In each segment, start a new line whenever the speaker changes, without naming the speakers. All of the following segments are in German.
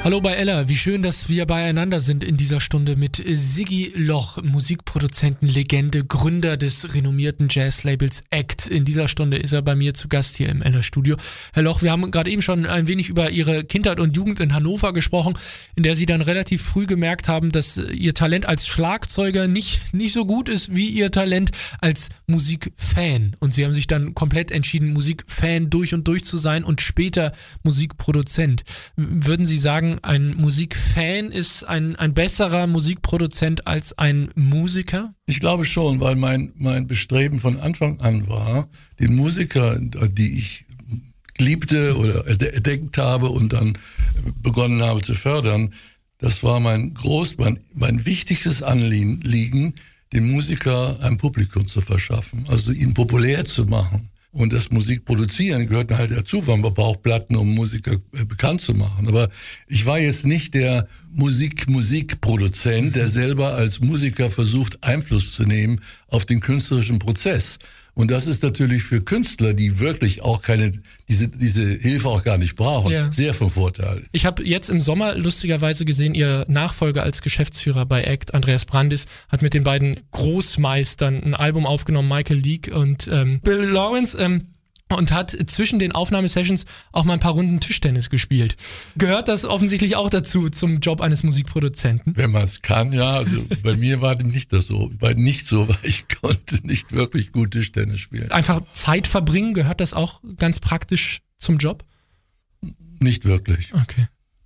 Hallo bei Ella, wie schön, dass wir beieinander sind in dieser Stunde mit Sigi Loch, Musikproduzenten, Legende, Gründer des renommierten Jazzlabels ACT. In dieser Stunde ist er bei mir zu Gast hier im Ella-Studio. Herr Loch, wir haben gerade eben schon ein wenig über Ihre Kindheit und Jugend in Hannover gesprochen, in der Sie dann relativ früh gemerkt haben, dass Ihr Talent als Schlagzeuger nicht so gut ist wie Ihr Talent als Musikfan. Und Sie haben sich dann komplett entschieden, Musikfan durch und durch zu sein und später Musikproduzent. Würden Sie sagen, ein Musikfan ist ein besserer Musikproduzent als ein Musiker?
Ich glaube schon, weil mein Bestreben von Anfang an war, den Musiker, die ich liebte oder entdeckt habe und dann begonnen habe zu fördern, das war mein wichtigstes Anliegen, dem Musiker ein Publikum zu verschaffen, also ihn populär zu machen. Und das Musikproduzieren gehört halt dazu, weil man braucht Platten, um Musiker bekannt zu machen. Aber ich war jetzt nicht der Musikproduzent, der selber als Musiker versucht, Einfluss zu nehmen auf den künstlerischen Prozess. Und das ist natürlich für Künstler, die wirklich auch diese Hilfe auch gar nicht brauchen, sehr von Vorteil.
Ich habe jetzt im Sommer lustigerweise gesehen, Ihr Nachfolger als Geschäftsführer bei ACT, Andreas Brandis, hat mit den beiden Großmeistern ein Album aufgenommen, Michael Leake und Bill Lawrence, und hat zwischen den Aufnahmesessions auch mal ein paar Runden Tischtennis gespielt. Gehört das offensichtlich auch dazu, zum Job eines Musikproduzenten?
Wenn man es kann, ja. Also bei mir war nicht das so. Weil ich konnte nicht wirklich gut Tischtennis spielen.
Einfach Zeit verbringen, gehört das auch ganz praktisch zum Job?
Nicht wirklich.
Okay.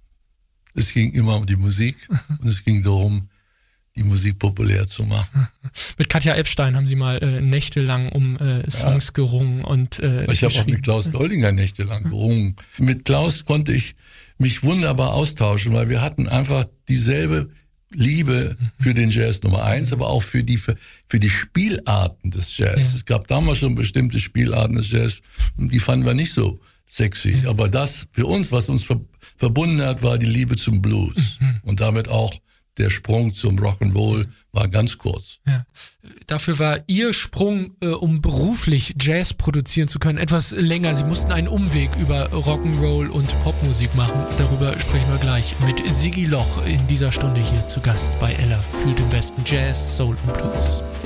Es ging immer um die Musik und es ging darum, die Musik populär zu machen.
Mit Katja Epstein haben Sie mal nächtelang um Songs gerungen und
ich habe auch mit Klaus Doldinger nächtelang gerungen. Mit Klaus konnte ich mich wunderbar austauschen, weil wir hatten einfach dieselbe Liebe für den Jazz Nummer 1, aber auch für die Spielarten des Jazz. Ja. Es gab damals schon bestimmte Spielarten des Jazz, die fanden wir nicht so sexy. Ja. Aber das für uns, was uns verbunden hat, war die Liebe zum Blues. Und damit auch der Sprung zum Rock'n'Roll war ganz kurz.
Ja. Dafür war Ihr Sprung, um beruflich Jazz produzieren zu können, etwas länger. Sie mussten einen Umweg über Rock'n'Roll und Popmusik machen. Darüber sprechen wir gleich mit Sigi Loch in dieser Stunde hier zu Gast bei Ella. Fühlt den besten Jazz, Soul und Blues.